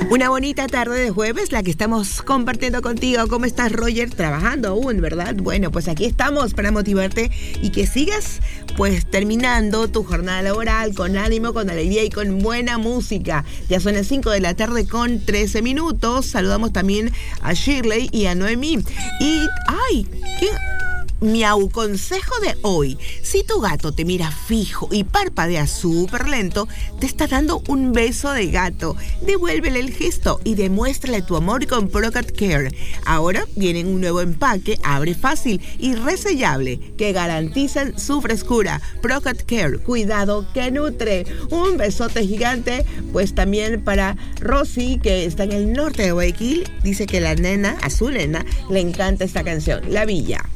Una bonita tarde de jueves, la que estamos compartiendo contigo. ¿Cómo estás, Roger? Trabajando aún, ¿verdad? Bueno, pues aquí estamos para motivarte y que sigas, pues, terminando tu jornada laboral con ánimo, con alegría y con buena música. Ya son las 5 de la tarde con 13 minutos. Saludamos también a Shirley y a Noemí. Y, ¡ay! ¿Quién? Miau, consejo de hoy: si tu gato te mira fijo y parpadea súper lento, te está dando un beso de gato. Devuélvele el gesto y demuéstrale tu amor con Procat Care. Ahora viene un nuevo empaque, abre fácil y resellable, que garantizan su frescura. Procat Care, cuidado que nutre. Un besote gigante, pues también para Rosy, que está en el norte de Guayaquil. Dice que a su nena, le encanta esta canción, La Villa.